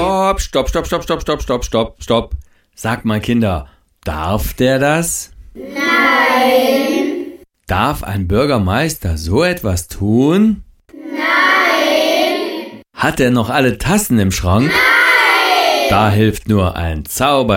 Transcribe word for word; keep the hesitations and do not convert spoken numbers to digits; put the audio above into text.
Stopp, stopp, stopp, stopp, stopp, stopp, stopp, stopp, stopp. Sag mal, Kinder, darf der das? Nein. Darf ein Bürgermeister so etwas tun? Nein. Hat er noch alle Tassen im Schrank? Nein. Da hilft nur ein Zauber.